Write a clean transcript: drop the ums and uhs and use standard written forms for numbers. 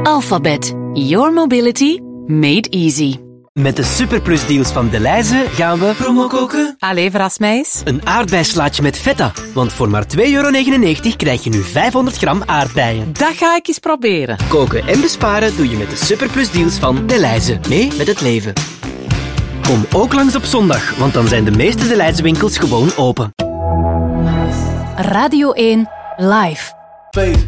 Alphabet. Your mobility made easy. Met de superplusdeals van Delhaize gaan we promo koken. Allee, verras mij eens. Een aardbeislaatje met feta. Want voor maar €2,99 krijg je nu 500 gram aardbeien. Dat ga ik eens proberen. Koken en besparen doe je met de superplusdeals van Delhaize. Mee met het leven. Kom ook langs op zondag, want dan zijn de meeste Delhaize winkels gewoon open. Radio 1 Live. Faith.